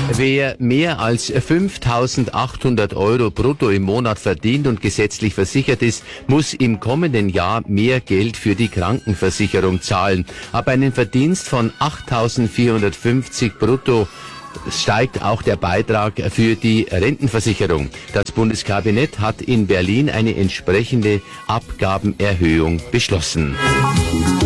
Wer mehr als 5.800 € brutto im Monat verdient und gesetzlich versichert ist, muss im kommenden Jahr mehr Geld für die Krankenversicherung zahlen. Ab einem Verdienst von 8.450 brutto steigt auch der Beitrag für die Rentenversicherung. Das Bundeskabinett hat in Berlin eine entsprechende Abgabenerhöhung beschlossen.